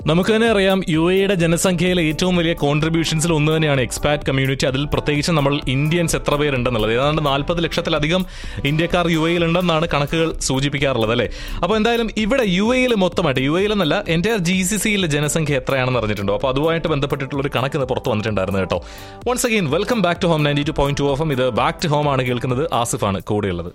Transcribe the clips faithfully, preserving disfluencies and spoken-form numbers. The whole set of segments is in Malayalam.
നമുക്ക് തന്നെ അറിയാം, യു എയുടെ ജനസംഖ്യയിലെ ഏറ്റവും വലിയ കോൺട്രിബ്യൂഷൻസിൽ ഒന്ന് തന്നെയാണ് എക്സ്പാറ്റ് കമ്മ്യൂണിറ്റി. അതിൽ പ്രത്യേകിച്ച് നമ്മൾ ഇന്ത്യൻസ് എത്ര പേരുണ്ടെന്നുള്ളത്, ഏതാണ്ട് നാൽപ്പത് ലക്ഷത്തിലധികം ഇന്ത്യക്കാർ യു എയിലുണ്ടെന്നാണ് കണക്കുകൾ സൂചിപ്പിക്കാറുള്ളത് അല്ലേ. അപ്പോൾ എന്തായാലും ഇവിടെ യു എയിൽ മൊത്തമായിട്ട്, യു എയിലെന്നല്ല എൻ്റെ ജി സി സിയിലെ ജനസംഖ്യ എത്രയാണെന്ന് അറിഞ്ഞിട്ടുണ്ടോ? അപ്പോൾ അതുമായിട്ട് ബന്ധപ്പെട്ടിട്ടുള്ള ഒരു കണക്ക് പുറത്ത് വന്നിട്ടുണ്ടായിരുന്നു കേട്ടോ. Once again welcome back to home ninety two point two F M. ഇത് ബാക്ക് ടു ഹോം ആണ് കേൾക്കുന്നത്. ആസിഫാണ് കൂടെയുള്ളത്.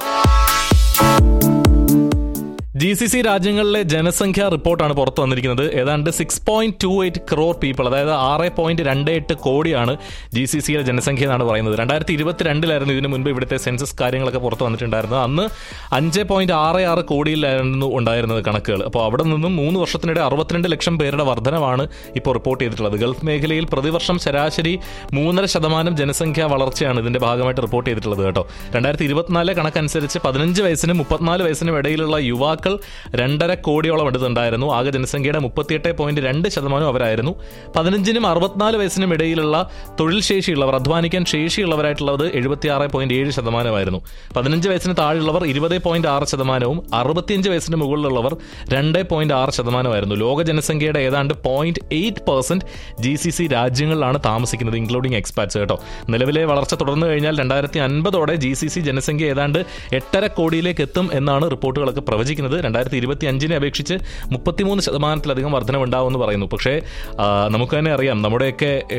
ജി സി സി രാജ്യങ്ങളിലെ ജനസംഖ്യാ റിപ്പോർട്ടാണ് പുറത്തു വന്നിരിക്കുന്നത്. ഏതാണ്ട് six point two eight crore people, അതായത് ആറ് പോയിന്റ് രണ്ട് എട്ട് കോടിയാണ് ജി സി സിയിലെ ജനസംഖ്യ എന്നാണ് പറയുന്നത്. രണ്ടായിരത്തി ഇരുപത്തിരണ്ടിലായിരുന്നു ഇതിനു മുൻപ് ഇവിടുത്തെ സെൻസസ് കാര്യങ്ങളൊക്കെ പുറത്ത് വന്നിട്ടുണ്ടായിരുന്നത്. അന്ന് അഞ്ച് പോയിന്റ് ആറ് ആറ് കോടിയിലായിരുന്നു ഉണ്ടായിരുന്നത് കണക്കുകൾ. അപ്പോൾ അവിടെ നിന്നും മൂന്ന് വർഷത്തിനിടെ അറുപത്തിരണ്ട് ലക്ഷം പേരുടെ വർധനമാണ് ഇപ്പോൾ റിപ്പോർട്ട് ചെയ്തിട്ടുള്ളത്. ഗൾഫ് മേഖലയിൽ പ്രതിവർഷം ശരാശരി മൂന്നര ശതമാനം ജനസംഖ്യാ വളർച്ചയാണ് ഇതിന്റെ ഭാഗമായിട്ട് റിപ്പോർട്ട് ചെയ്തിട്ടുള്ളത് കേട്ടോ. രണ്ടായിരത്തി ഇരുപത്തിനാല് കണക്കനുസരിച്ച് പതിനഞ്ച് വയസ്സിനും മുപ്പത്തിനാല് വയസ്സിനും ഇടയിലുള്ള യുവാക്കൾ രണ്ടര കോടിയോളം എടുത്തുണ്ടായിരുന്നു. ആകെ ജനസംഖ്യയുടെ മുപ്പത്തിയെട്ട് പോയിന്റ് രണ്ട് ശതമാനം അവരായിരുന്നു. പതിനഞ്ചിനും അറുപത്തിനാല് വയസ്സിനും ഇടയിലുള്ള തൊഴിൽ ശേഷിയുള്ളവർ, അധ്വാനിക്കാൻ ശേഷിയുള്ളവരായിട്ടുള്ളത് എഴുപത്തിയാറ് പോയിന്റ് ഏഴ് ശതമാനമായിരുന്നു. പതിനഞ്ച് വയസ്സിന് താഴെയുള്ളവർ ഇരുപത് പോയിന്റ് ആറ് ശതമാനവും അറുപത്തിയഞ്ച് വയസ്സിന് മുകളിലുള്ളവർ രണ്ട് പോയിന്റ് ആറ് ശതമാനമായിരുന്നു. ലോക ജനസംഖ്യയുടെ ഏതാണ്ട് point eight percent G C C രാജ്യങ്ങളിലാണ് താമസിക്കുന്നത്, ഇൻക്ലൂഡിംഗ് എക്സ്പാറ്റ്സ് കേട്ടോ. നിലവിലെ വളർച്ച തുടർന്നു കഴിഞ്ഞാൽ രണ്ടായിരത്തി അൻപതോടെ ജി സി സി ജനസംഖ്യ ഏതാണ്ട് എട്ടര കോടിയിലേക്ക് എത്തും എന്നാണ് റിപ്പോർട്ടുകളൊക്കെ പ്രവചിക്കുന്നത്. രണ്ടായിരത്തി ഇരുപത്തി അഞ്ചിനെ അപേക്ഷിച്ച് മുപ്പത്തിമൂന്ന് ശതമാനത്തിലധികം വർധനവുണ്ടാവുമെന്ന് പറയുന്നു. പക്ഷേ നമുക്ക് തന്നെ അറിയാം, നമ്മുടെയൊക്കെ